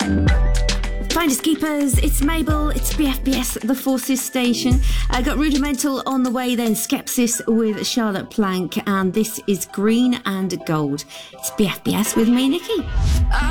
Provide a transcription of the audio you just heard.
Finders Keepers, it's Mabel, it's BFBS, the Forces Station. I got Rudimental on the way, then Skepsis with Charlotte Plank, and this is Green and Gold. It's BFBS with me, Nikki.